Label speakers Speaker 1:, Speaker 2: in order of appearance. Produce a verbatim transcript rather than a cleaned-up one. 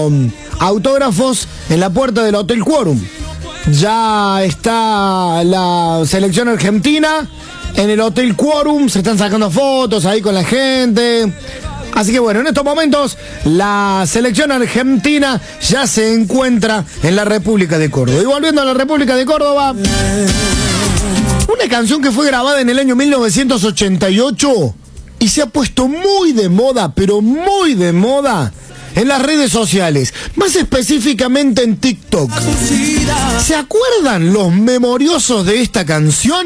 Speaker 1: autógrafos en la puerta del Hotel Quórum. Ya está la selección argentina en el Hotel Quórum, se están sacando fotos ahí con la gente. Así que bueno, en estos momentos la selección argentina ya se encuentra en la República de Córdoba. Y volviendo a la República de Córdoba, una canción que fue grabada en el año mil novecientos ochenta y ocho y se ha puesto muy de moda, pero muy de moda en las redes sociales, más específicamente en TikTok. ¿Se acuerdan los memoriosos de esta canción?